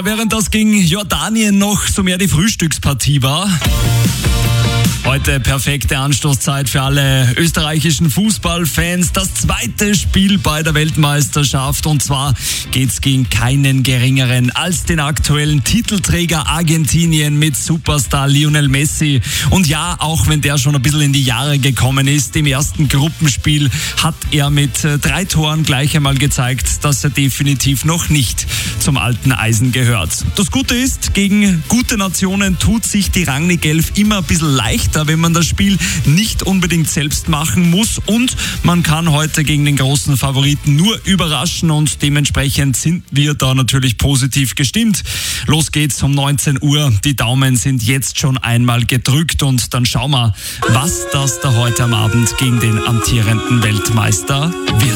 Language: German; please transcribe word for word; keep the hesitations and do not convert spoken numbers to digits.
Ja, während das gegen Jordanien noch so mehr die Frühstückspartie war. Heute perfekte Anstoßzeit für alle österreichischen Fußballfans. Das zweite Spiel bei der Weltmeisterschaft, und zwar geht's gegen keinen geringeren als den aktuellen Titelträger Argentinien mit Superstar Lionel Messi. Und ja, auch wenn der schon ein bisschen in die Jahre gekommen ist, im ersten Gruppenspiel hat er mit drei Toren gleich einmal gezeigt, dass er definitiv noch nicht zum alten Eisen gehört. Das Gute ist, gegen gute Nationen tut sich die Rangnick-Elf immer ein bisschen leichter, wenn man das Spiel nicht unbedingt selbst machen muss, und man kann heute gegen den großen Favoriten nur überraschen, und dementsprechend sind wir da natürlich positiv gestimmt. Los geht's um neunzehn Uhr. Die Daumen sind jetzt schon einmal gedrückt, und dann schauen wir, was das da heute am Abend gegen den amtierenden Weltmeister wird.